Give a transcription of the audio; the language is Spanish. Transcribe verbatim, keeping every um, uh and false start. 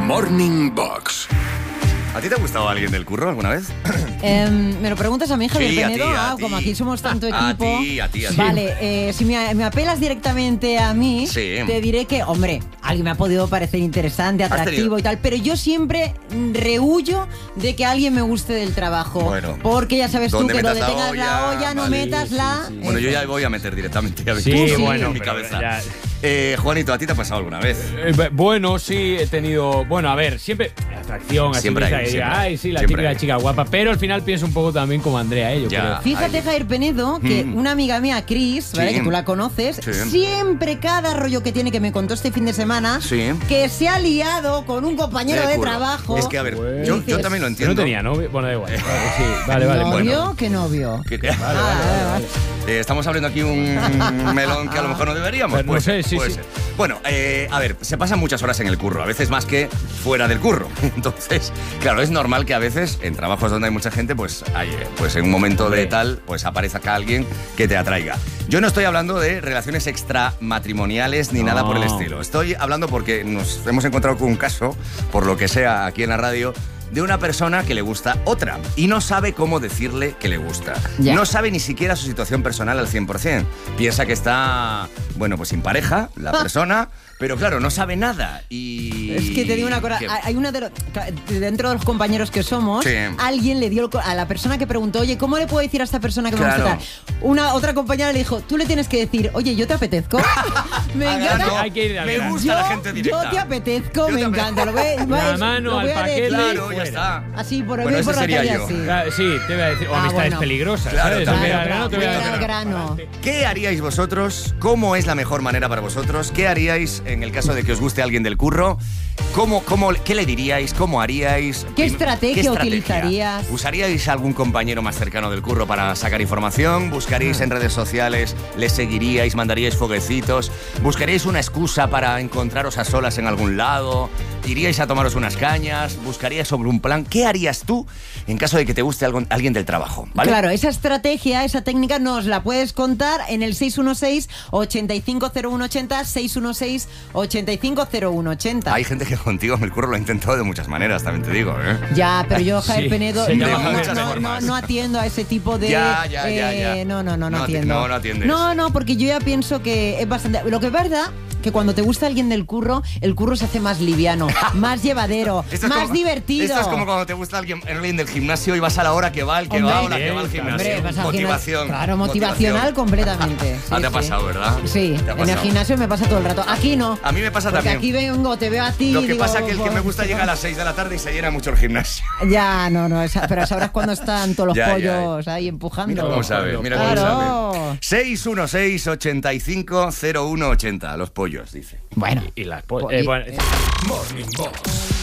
Morning Box. ¿A ti te ha gustado alguien del curro alguna vez? Eh, me lo preguntas a mi hija Sí, del a ti, Penedo. a Ah, ti. como aquí somos tanto A equipo. ti, a ti, a ti. Vale, eh, si me, me apelas directamente a mí, Sí. te diré que, hombre, alguien me ha podido parecer interesante, tenido? atractivo y tal, pero yo siempre rehuyo de que alguien me guste del trabajo. Bueno. Porque ya sabes tú ¿Dónde que metas donde la tengas la olla? olla, no Vale, metas sí, la... sí. Bueno, yo ya voy a meter directamente. Ya ves Sí, tú, sí, bueno, en mi pero cabeza. ya- Eh, Juanito, ¿a ti te ha pasado alguna vez? Eh, bu- bueno, sí, he tenido... Bueno, a ver, siempre... Atracción, así Siempre que hay, diga, siempre hay, ay, sí, la siempre típica hay. chica guapa. Pero al final pienso un poco también como Andrea, ¿eh? Yo Ya. creo. Fíjate, Ay. Jair Penedo, que Mm. una amiga mía, Cris, ¿vale? Sí. Que tú la conoces, Sí. siempre cada rollo que tiene, que me contó este fin de semana, Sí. que se ha liado con un compañero de, curro. trabajo. Es que, a ver, Bueno. yo, yo Dices- también lo Que entiendo. no tenía novio. Bueno, da igual. Vale, sí, vale, vale. ¿Novio? Bueno. ¿Qué novio? Que- Vale, vale, Ah, vale, vale. Eh, estamos abriendo aquí un melón que a lo mejor no deberíamos. Pero no Puede sé, ser, sí, puede sí. ser. Bueno, eh, a ver, se pasan muchas horas en el curro, a veces más que fuera del curro. Entonces, claro, es normal que a veces en trabajos donde hay mucha gente, pues, hay, eh, pues en un momento de Hombre. tal, pues aparezca alguien que te atraiga. Yo no estoy hablando de relaciones extramatrimoniales ni No. nada por el estilo. Estoy hablando porque nos hemos encontrado con un caso, por lo que sea, aquí en la radio, de una persona que le gusta otra y no sabe cómo decirle que le gusta. Ya. No sabe ni siquiera su situación personal al cien por ciento. Piensa que está, bueno, pues sin pareja, la persona, pero claro, no sabe nada. Y... Es que te digo una cosa, ¿Qué? hay una de los, dentro de los compañeros que somos, Sí. alguien le dio el co- a la persona que preguntó, oye, ¿cómo le puedo decir a esta persona que me Claro. gusta tal? Una otra compañera le dijo, tú le tienes que decir, oye, yo te apetezco. Me Ah, encanta. no, Hay que ir al me grano. gusta yo, la gente directa. yo te apetezco, Yo me te ape- encanta. Lo voy, La voy- mano lo al voy a paquete. decir Claro, fuera. ya está. así por, Bueno, voy por ese la sería calle yo. así. Ah, sí, te voy a decir. O Ah, amistades bueno. peligrosas, Claro, ¿sabes? también. Voy al Claro, grano, te voy a claro, decir. al grano. ¿Qué haríais vosotros? ¿Cómo es la mejor manera para vosotros? ¿Qué haríais en el caso de que os guste alguien del curro? ¿Cómo, cómo, ¿Qué le diríais? ¿Cómo haríais? ¿Qué estrategia utilizarías? ¿Usaríais algún compañero más cercano del curro para sacar información? ¿Buscaríais en redes sociales? ¿Le seguiríais? ¿Mandaríais foguecitos? ¿Buscaríais una excusa para encontraros a solas en algún lado? ¿Iríais a tomaros unas cañas? ¿Buscaríais sobre un plan? ¿Qué harías tú en caso de que te guste algo- alguien del trabajo? ¿Vale? Claro, esa estrategia, esa técnica nos la puedes contar en el seis uno seis, ocho cinco cero uno ocho cero, seis uno seis, ocho cinco cero uno ocho cero. Hay gente que contigo en el curro lo ha intentado de muchas maneras, también te digo, ¿eh? Ya, pero yo, Jair Sí, Penedo, se no, llama no, muchas no, formas. no, no atiendo a ese tipo de... Ya, ya, ya, eh, ya. No, no, no, no, No ati- atiendo. no, no atiendes. No, no, porque yo ya pienso que es bastante... Lo que es verdad que cuando te gusta alguien del curro, el curro se hace más liviano, más llevadero, Esto es más como- divertido. Esto es como cuando te gusta alguien, alguien del gimnasio y vas a la hora que va, el que Hombre, va o la que va al bien, gimnasio. Hombre, vas al motivación. gimnasio. Claro, motivacional completamente. Ah, Sí, te ha sí. pasado, ¿verdad? Sí, ¿Te ha en el pasado? gimnasio me pasa todo el rato. Aquí no. A mí me pasa Porque también. aquí vengo, te veo a ti. Lo que digo, pasa es que el que me pues, gusta llega a las seis de la tarde y se llena mucho el gimnasio. Ya, no, no, esa- pero sabrás cuando están todos los Ya, ya, pollos ahí empujando. Mira cómo sabe, mira cómo Claro. sabe. seis uno seis, ocho cinco cero uno ocho cero. Los pollos, dice. Bueno. Y las po- Po- eh, y- bueno, Morning Box